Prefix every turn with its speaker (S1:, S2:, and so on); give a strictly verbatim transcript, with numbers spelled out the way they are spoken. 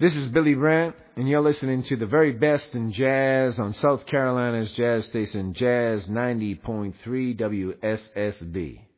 S1: This is Billy Brandt, and you're listening to the very best in jazz on South Carolina's jazz station, Jazz ninety point three W S S B.